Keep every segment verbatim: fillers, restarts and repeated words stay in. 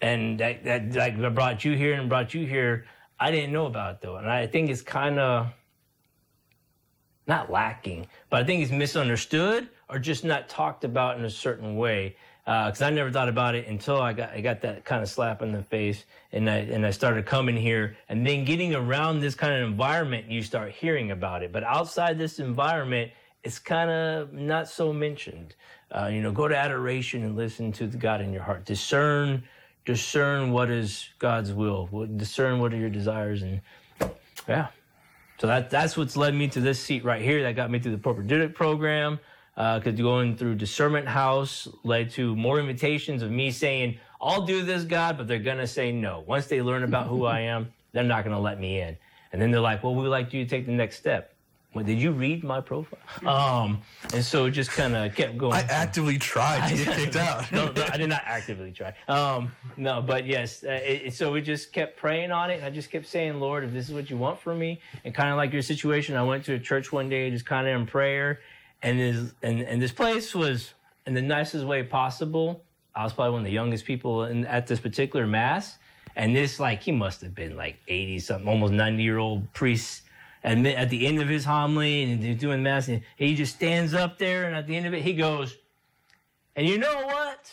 and that, that like that brought you here and brought you here. I didn't know about it, though. And I think it's kind of not lacking, but I think it's misunderstood or just not talked about in a certain way. Because uh, I never thought about it until I got I got that kind of slap in the face, and I and I started coming here, and then getting around this kind of environment, you start hearing about it. But outside this environment, it's kind of not so mentioned. Uh, you know, go to adoration and listen to the God in your heart. Discern, discern what is God's will. Discern what are your desires, and yeah. So that that's what's led me to this seat right here. That got me through the propedeutic program. Because uh, going through Discernment House led to more invitations of me saying, I'll do this, God, but they're going to say no. Once they learn about who I am, they're not going to let me in. And then they're like, well, we'd like you to take the next step. Well, did you read my profile? Um, and so it just kind of kept going. I actively tried to get kicked out. no, no, I did not actively try. Um, no, but yes. Uh, it, so we just kept praying on it. And I just kept saying, Lord, if this is what you want from me, and kind of like your situation, I went to a church one day just kind of in prayer. And this, and, and this place was in the nicest way possible. I was probably one of the youngest people in, at this particular mass. And this, like, he must have been like eighty-something, almost ninety-year-old priest. And at the end of his homily, and he's doing mass, and he just stands up there, and at the end of it, he goes, and you know what?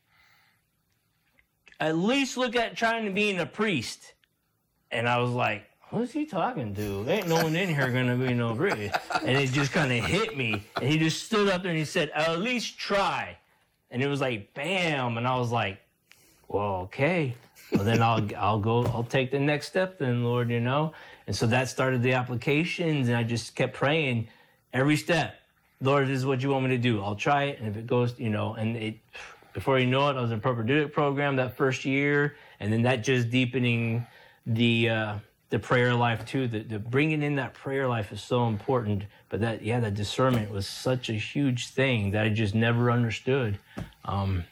At least look at trying to being a priest. And I was like, who's he talking to? Ain't no one in here gonna be no priest. And it just kind of hit me. And he just stood up there and he said, at least try. And it was like, bam. And I was like, well, okay. Well, then I'll I'll go, I'll take the next step then, Lord, you know? And so that started the applications, and I just kept praying every step. Lord, this is what you want me to do. I'll try it, and if it goes, you know, and it, before you know it, I was in a propedeutic program that first year, and then that just deepening the uh, the prayer life too. The, the bringing in that prayer life is so important. But that, yeah, that discernment was such a huge thing that I just never understood. Um,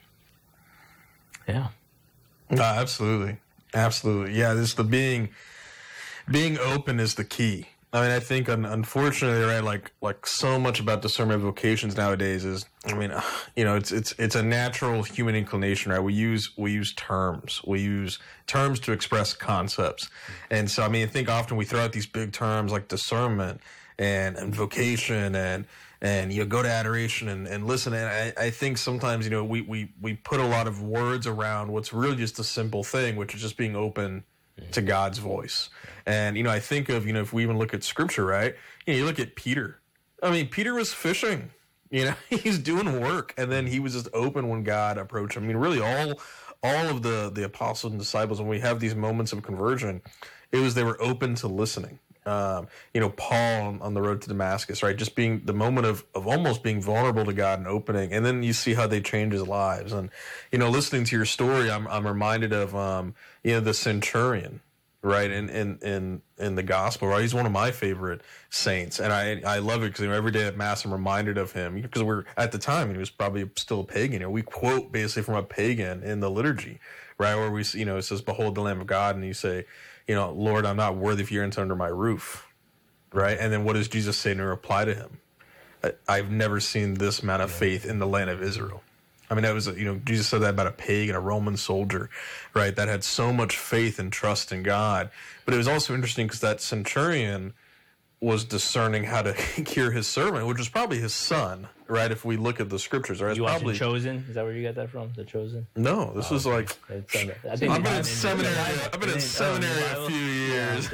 yeah. No, absolutely. Absolutely. Yeah, this the being being open is the key. I mean, I think unfortunately, right, like like so much about discernment vocations nowadays is, I mean, you know, it's it's it's a natural human inclination, right? We use we use terms, we use terms to express concepts, and so I mean, I think often we throw out these big terms like discernment and, and vocation and and you know, go to adoration and, and listen. And I, I think sometimes, you know, we, we we put a lot of words around what's really just a simple thing, which is just being open to God's voice. And, you know, I think of, you know, if we even look at scripture, right? You know, you look at Peter. I mean, Peter was fishing, you know, he's doing work. And then he was just open when God approached him. I mean, really all, all of the, the apostles and disciples, when we have these moments of conversion, it was, they were open to listening. Um, you know, Paul on, on the road to Damascus, right? Just being the moment of, of almost being vulnerable to God and opening. And then you see how they change his lives. And, you know, listening to your story, I'm, I'm reminded of, um, you know, the centurion, right? In, in, in, in the gospel, right? He's one of my favorite saints. And I, I love it because, you know, every day at Mass, I'm reminded of him because we're at the time, he was probably still a pagan. You know, we quote basically from a pagan in the liturgy, right? Where we, you know, it says, behold the Lamb of God. And you say, you know, Lord, I'm not worthy if you're under my roof, right? And then what does Jesus say in reply to him? I've never seen this amount of faith in the land of Israel. I mean, that was, you know, Jesus said that about a pagan, a Roman soldier, right? That had so much faith and trust in God. But it was also interesting because that centurion was discerning how to cure his servant, which was probably his son, right? If we look at the scriptures, right? You watching probably Chosen? Is that where you got that from? The Chosen? No, this oh, was like. I think I've been in seminary. I've been in seminary a few years.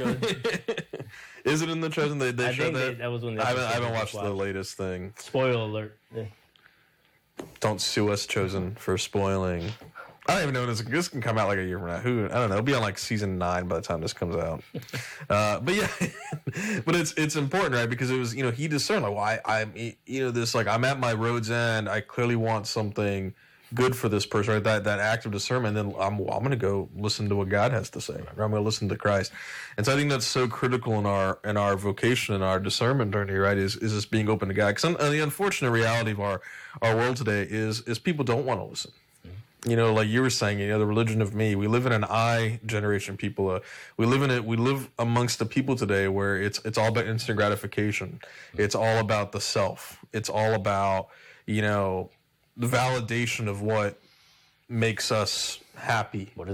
Is it in the Chosen? They, they I showed think that. that was when they I haven't, I haven't watched the latest thing. Spoiler alert. Yeah. Don't sue us, Chosen, for spoiling. I don't even know when this, this can come out like a year from now. Who I don't know. It'll be on like season nine by the time this comes out. uh, but yeah, but it's it's important, right? Because it was, you know, he discerned like, well, I, I'm you know this like I'm at my road's end. I clearly want something good for this person, right? That that act of discernment. And then I'm well, I'm going to go listen to what God has to say. Right? I'm going to listen to Christ. And so I think that's so critical in our in our vocation and our discernment journey, right? Is is this being open to God? Because the unfortunate reality of our our world today is is people don't want to listen. You know, like you were saying, you know, the religion of me. We live in an I generation. People, uh, we live in it. We live amongst the people today where it's it's all about instant gratification. It's all about the self. It's all about, you know, the validation of what makes us happy. What is